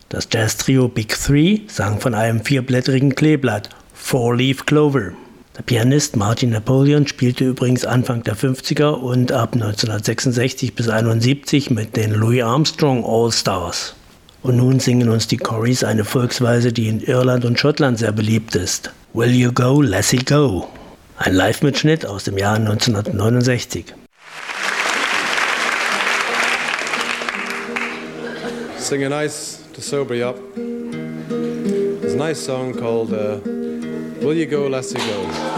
Das Jazz-Trio Big Three sang von einem vierblättrigen Kleeblatt, Four-Leaf Clover. Der Pianist Martin Napoleon spielte übrigens Anfang der 50er und ab 1966 bis 1971 mit den Louis Armstrong All-Stars. Und nun singen uns die Corries eine Volksweise, die in Irland und Schottland sehr beliebt ist. Will You Go, Lassie Go. Ein Live-Mitschnitt aus dem Jahr 1969. Sing a nice to sober you up. There's a nice song called Will You Go, Lassie Go.